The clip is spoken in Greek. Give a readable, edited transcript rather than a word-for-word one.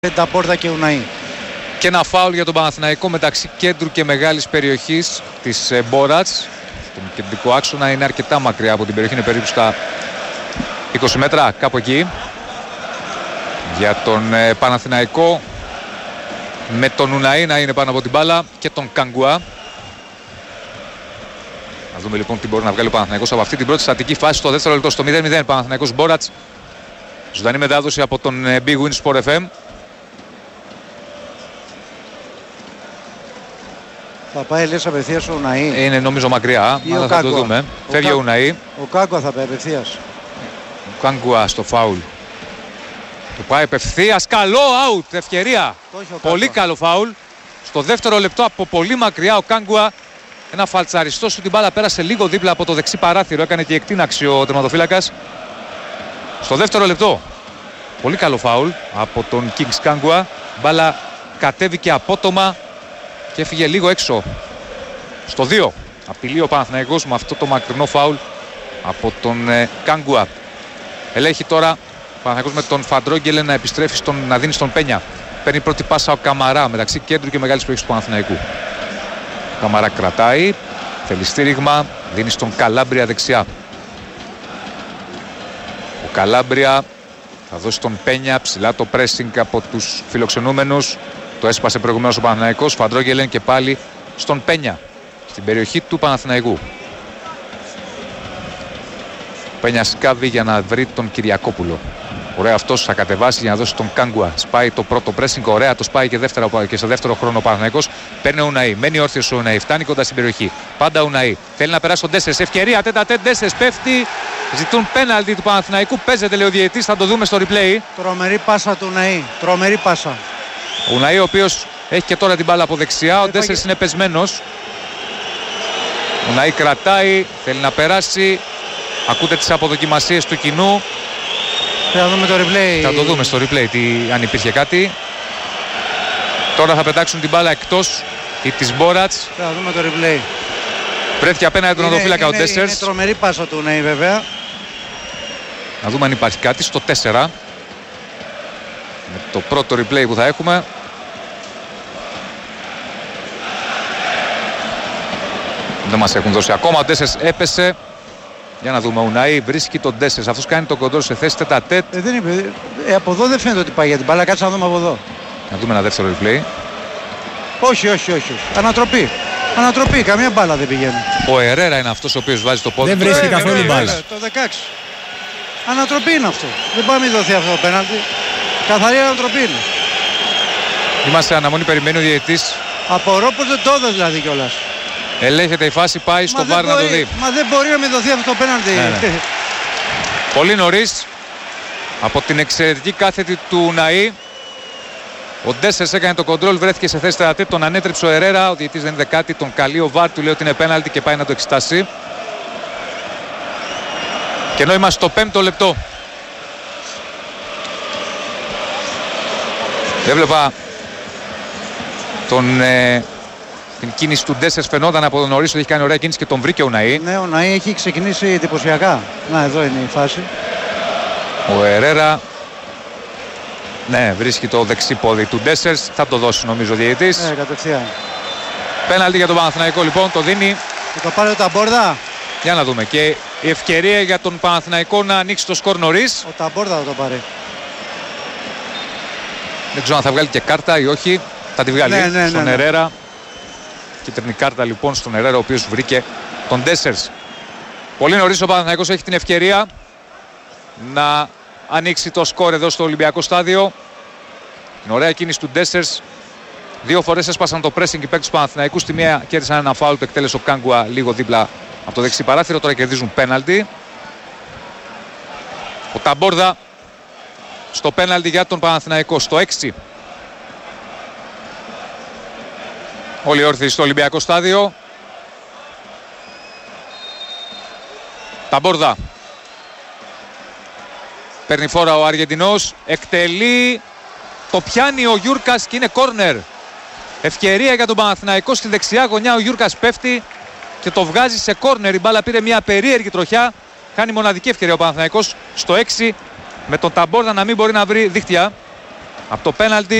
Ταμπόρδα και Ουναή. Και ένα φάουλ για τον Παναθηναϊκό μεταξύ κέντρου και μεγάλης περιοχής της Μπόρατς. Στον κεντρικό άξονα είναι αρκετά μακριά από την περιοχή, είναι περίπου στα 20 μέτρα, κάπου εκεί. Για τον Παναθηναϊκό, με τον Ουναή να είναι πάνω από την μπάλα και τον Καγκουά. Να δούμε λοιπόν τι μπορεί να βγάλει ο Παναθηναϊκός από αυτή την πρώτη στατική φάση. Στο δεύτερο λεπτό, στο 0-0, Παναθηναϊκός Μπόρατς. Ζωντανή μετάδοση από τον Big Win Sport FM. Θα πάει λες απευθείας ο Ουναή. Είναι νομίζω μακριά, αλλά θα το δούμε. Φεύγει ο Ουναή. Ο Κάγκουα θα πάει απευθείας. Ο Κάγκουα στο φάουλ. Του πάει απευθείας. Καλό out, ευκαιρία. Πολύ καλό φάουλ. Στο δεύτερο λεπτό από πολύ μακριά ο Κάγκουα. Ένα φαλτσαριστό σου, την μπάλα πέρασε λίγο δίπλα από το δεξί παράθυρο. Έκανε και εκτείναξη ο τερματοφύλακας. Στο δεύτερο λεπτό. Πολύ καλό φάουλ από τον Kings Κάγκουα. Μπάλα κατέβηκε απότομα και έφυγε λίγο έξω. Στο 2. Απειλεί ο Παναθηναϊκός με αυτό το μακρινό φάουλ από τον Κάγκουα. Ελέγχει τώρα ο Παναθηναϊκός με τον Φαντρόγγελε να επιστρέφει να δίνει στον Πένια. Παίρνει πρώτη πάσα ο Καμαρά μεταξύ κέντρου και μεγάλης περιοχής του Παναθηναϊκού. Ο Καμαρά κρατάει, θέλει στήριγμα, δίνει στον Καλάμπρια δεξιά. Ο Καλάμπρια θα δώσει τον Πένια, ψηλά το pressing από τους φιλοξενούμενους. Το έσπασε προηγουμένως ο Παναθηναϊκός. Φαντρόγγελεν και πάλι στον Πένια, στην περιοχή του Παναθηναϊκού. Ο Πένια σκάβει για να βρει τον Κυριακόπουλο. Ωραία, αυτός θα κατεβάσει για να δώσει τον Κάγκουα. Σπάει το πρώτο pressing, ωραία, το σπάει και σε δεύτερο χρόνο ο Παναθηναϊκός. Παίρνει ο Ουναή, μένει όρθιος ο Ουναή, φτάνει κοντά στην περιοχή. Πάντα Ουναή. Θέλει να περάσει τον Ντέσσερς. Ευκαιρία, τέτα-τέτ, Ντέσσερς πέφτει. Ζητούν πέναλτι του Παναθηναϊκού. Παίζεται, λέει ο διαιτητής, θα το δούμε στο replay. Τρομερή πάσα του Ουναή. Τρομερή πάσα. Ο Ουναή, ο οποίος έχει και τώρα την μπάλα από δεξιά. Ο Ντέσσερς είναι πεσμένος. Ο Ουναή κρατάει, θέλει να περάσει. Ακούτε τις αποδοκιμασίες του κοινού. Θα δούμε το replay. Θα το δούμε στο replay αν υπήρχε κάτι. Τώρα θα πετάξουν την μπάλα εκτός της Μπόρατς. Θα δούμε το replay. Βρέθηκε απέναντι τον οδοφύλακα ο Ντέσσερς. Είναι τρομερή πάσα του Ουναή βέβαια. Να δούμε αν υπάρχει κάτι στο 4. Με το πρώτο replay που θα έχουμε. Δεν μας έχουν δώσει ακόμα. Ο Ντέσσερς έπεσε. Για να δούμε, ο Ουναή βρίσκει τον Ντέσσερς. Αυτός κάνει τον κοντρόλ σε θέση τέτα-τέτ. Δεν είπε. Από εδώ δεν φαίνεται ότι πάει για την μπάλα. Κάτσε να δούμε από εδώ. Να δούμε ένα δεύτερο replay. Όχι. Ανατροπή. Ανατροπή. Καμία μπάλα δεν πηγαίνει. Ο Ερέρα είναι αυτός ο οποίος βάζει το πόδι. Δεν βρίσκει καθόλου μπάλα. Το 16. Ανατροπή είναι αυτό. Δεν πάει να μην δοθεί αυτό το πέναλτι. Καθαρή ανατροπή είναι. Είμαστε αναμονή, περιμένει ο διαιτητής. Απορώ πως δεν το έδωσε δηλαδή κιόλας. Ελέγχεται η φάση, πάει στο βάρ να το δει. Μα δεν μπορεί να μην δοθεί αυτό το πέναλτι. Ναι. Πολύ νωρίς από την εξαιρετική κάθετη του Ουναή. Ο Ντέσσερς έκανε το κοντρόλ, βρέθηκε σε θέση τερατή, τον ανέτρεψε ο Ερέρα. Ο διαιτητής δεν είδε κάτι, τον καλεί ο βάρ, του λέει ότι είναι πέναλτι και πάει να το εξετάσει. Και ενώ είμαστε στο 5ο λεπτό. Έβλεπα την κίνηση του Ντέσσερς, φαινόταν από τον νωρίς ότι έχει κάνει ωραία κίνηση και τον βρήκε ο Ουναή. Ναι, ο Ουναή έχει ξεκινήσει εντυπωσιακά. Να, εδώ είναι η φάση. Ο Ερέρα, ναι, βρίσκει το δεξί πόδι του Ντέσσερς. Θα το δώσει νομίζω ο διαιτητής. Ναι, κατευθείαν. Πέναλτι για τον Παναθηναϊκό λοιπόν, το δίνει. Και το πάρει ο Ταμπόρδα. Για να δούμε. Και η ευκαιρία για τον Παναθηναϊκό να ανοίξει το σκορ νωρίς. Ο Ταμπόρδα θα το πάρει. Δεν ξέρω αν θα βγάλει και κάρτα ή όχι. Θα τη βγάλει στον Ερέρα. Κίτρινη κάρτα λοιπόν στον Ερέρα, ο οποίος βρήκε τον Ντέσσερς. Πολύ νωρίς ο Παναθηναϊκός έχει την ευκαιρία να ανοίξει το σκορ εδώ στο Ολυμπιακό στάδιο. Την ωραία κίνηση του Ντέσσερς. 2 φορές έσπασαν το pressing οι παίκτες του Παναθηναϊκού. Στη μία κέρδισαν ένα φάουλ, το εκτέλεσε ο Κάγκουα λίγο δίπλα από το δεξί παράθυρο. Τώρα κερδίζουν πέναλτι. Ο Ταμπόρδα στο πέναλτι για τον Παναθηναϊκό στο 6. Όλοι όρθιοι στο Ολυμπιακό στάδιο. Ταμπόρδα. Παίρνει φόρα ο Αργεντινός. Εκτελεί. Το πιάνει ο Γιούρκας και είναι κόρνερ. Ευκαιρία για τον Παναθηναϊκό στη δεξιά γωνιά. Ο Γιούρκας πέφτει και το βγάζει σε κόρνερ. Η μπάλα πήρε μια περίεργη τροχιά. Κάνει μοναδική ευκαιρία ο Παναθηναϊκός στο 6. Με τον Ταμπόρδα να μην μπορεί να βρει δίχτυα. Από το πέναλτι